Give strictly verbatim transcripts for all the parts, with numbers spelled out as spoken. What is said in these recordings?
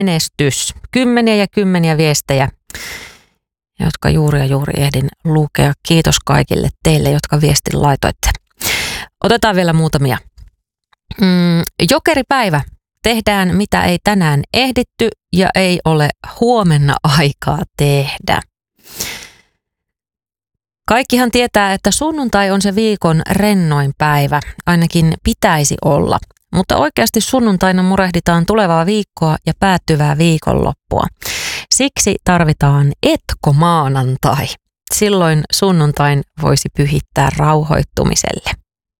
menestys. Kymmeniä ja kymmeniä viestejä, jotka juuri ja juuri ehdin lukea. Kiitos kaikille teille, jotka viestin laitoitte. Otetaan vielä muutamia. Mm, jokeripäivä. Tehdään mitä ei tänään ehditty ja ei ole huomenna aikaa tehdä. Kaikkihan tietää, että sunnuntai on se viikon rennoin päivä. Ainakin pitäisi olla. Mutta oikeasti sunnuntaina murehditaan tulevaa viikkoa ja päättyvää viikonloppua. Siksi tarvitaan etkomaanantai. Silloin sunnuntain voisi pyhittää rauhoittumiselle.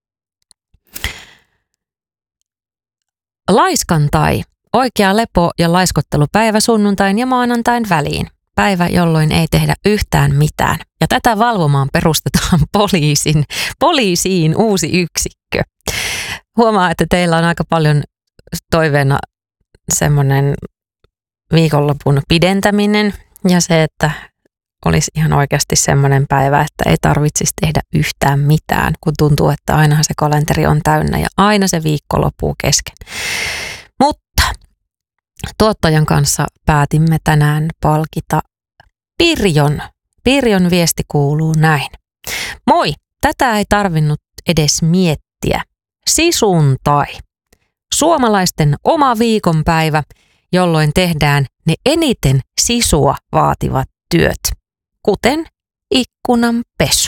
Laiskantai. Oikea lepo- ja laiskottelupäivä sunnuntain ja maanantain väliin. Päivä, jolloin ei tehdä yhtään mitään. Ja tätä valvomaan perustetaan poliisin, poliisiin uusi yksikkö. Huomaa, että teillä on aika paljon toiveena semmoinen viikonlopun pidentäminen ja se, että olisi ihan oikeasti semmoinen päivä, että ei tarvitsisi tehdä yhtään mitään, kun tuntuu, että ainahan se kalenteri on täynnä ja aina se viikko loppuu kesken. Mutta tuottajan kanssa päätimme tänään palkita Pirjon. Pirjon viesti kuuluu näin. Moi, tätä ei tarvinnut edes miettiä. Sisuntai. Suomalaisten oma viikonpäivä, jolloin tehdään ne eniten sisua vaativat työt, kuten ikkunan pesu.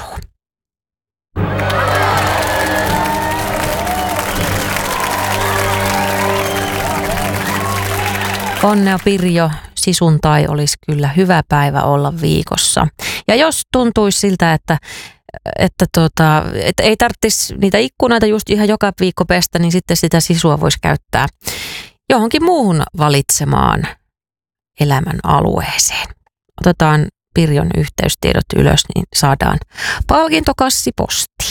Onnea Pirjo, sisuntai olisi kyllä hyvä päivä olla viikossa. Ja jos tuntuisi siltä, että Että, tota, että ei tarvitsisi niitä ikkunoita just ihan joka viikko pestä, niin sitten sitä sisua voisi käyttää johonkin muuhun valitsemaan elämän alueeseen. Otetaan Pirjon yhteystiedot ylös, niin saadaan palkintokassi postiin.